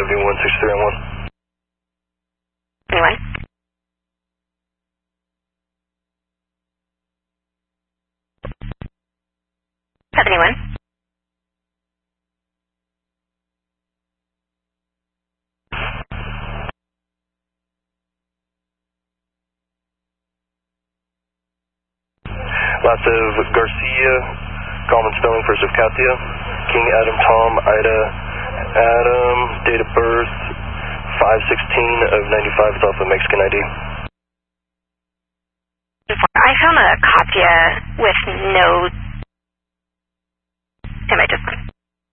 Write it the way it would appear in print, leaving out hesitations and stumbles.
7163 on 1. Anyone? Have anyone? Lots of Garcia, common spelling first of Katia, King Adam Tom Ida Adam, date of birth 5/16 of 95 with also Mexican ID. I found a Katia with no. Am I just